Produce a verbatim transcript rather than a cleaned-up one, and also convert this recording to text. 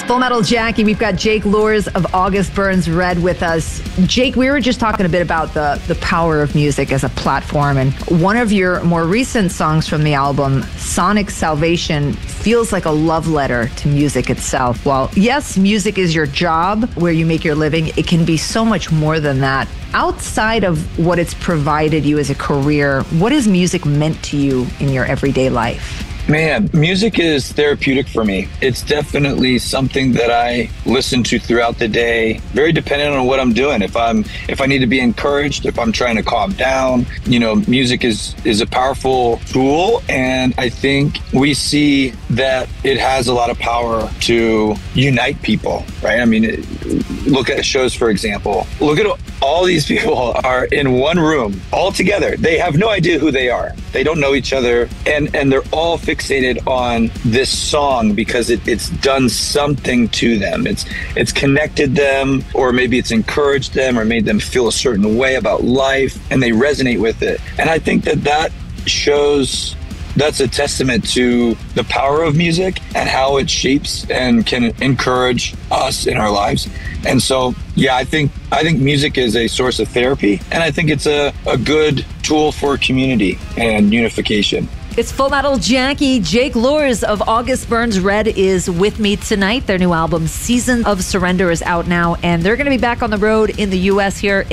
Full Metal Jackie, we've got Jake Luhrs of August Burns Red with us. Jake, we were just talking a bit about the, the power of music as a platform, and one of your more recent songs from the album, Sonic Salvation, feels like a love letter to music itself. While, yes, music is your job, where you make your living, it can be so much more than that. Outside of what it's provided you as a career, what has music meant to you in your everyday life? Man, music is therapeutic for me. It's definitely something that I listen to throughout the day, very dependent on what I'm doing. If I'm if I need to be encouraged, if I'm trying to calm down, you know, music is is a powerful tool, and I think we see that it has a lot of power to unite people, right? I mean, look at shows, for example. Look at all these people are in one room all together. They have no idea who they are. They don't know each other, and and they're all fixated on this song because it, it's done something to them. It's it's connected them, or maybe it's encouraged them or made them feel a certain way about life, and they resonate with it. And I think that that shows, that's a testament to the power of music and how it shapes and can encourage us in our lives. And so, yeah, I think I think music is a source of therapy, and I think it's a, a good tool for community and unification. It's Full Metal Jackie. Jake Luhrs of August Burns Red is with me tonight. Their new album, Season of Surrender, is out now, and they're going to be back on the road in the U S here